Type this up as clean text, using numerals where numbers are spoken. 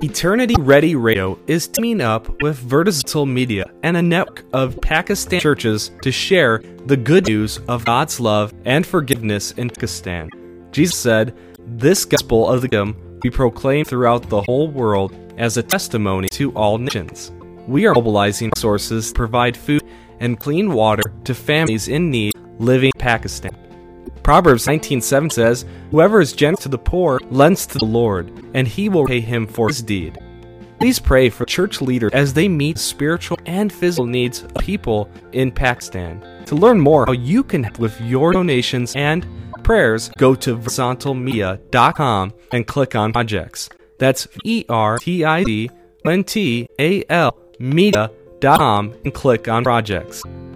Eternity Ready Radio is teaming up with Vertical Media and a network of Pakistan churches to share the good news of God's love and forgiveness in Pakistan. Jesus said, "This gospel of the kingdom we proclaim throughout the whole world as a testimony to all nations." We are mobilizing resources to provide food and clean water to families in need living in Pakistan. Proverbs 19:7 says, "Whoever is generous to the poor lends to the Lord, and he will pay him for his deed." Please pray for church leaders as they meet spiritual and physical needs of people in Pakistan. To learn more how you can help with your donations and prayers, go to versontalmedia.com and click on projects. That's VERTIDNTAL media.com and click on projects.